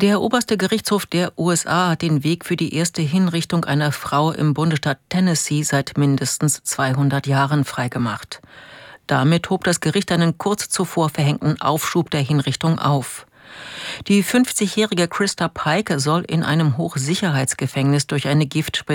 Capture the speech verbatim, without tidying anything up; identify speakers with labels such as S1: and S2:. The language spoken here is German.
S1: Der oberste Gerichtshof der U S A hat den Weg für die erste Hinrichtung einer Frau im Bundesstaat Tennessee seit mindestens zweihundert Jahren freigemacht. Damit hob das Gericht einen kurz zuvor verhängten Aufschub der Hinrichtung auf. Die fünfzigjährige Christa Pike soll in einem Hochsicherheitsgefängnis durch eine Giftspritze